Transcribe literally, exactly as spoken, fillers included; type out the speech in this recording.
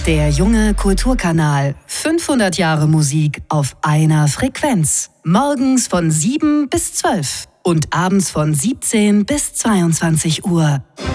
Der junge Kulturkanal. fünfhundert Jahre Musik auf einer Frequenz. Morgens von sieben bis zwölf und abends von siebzehn bis zweiundzwanzig Uhr.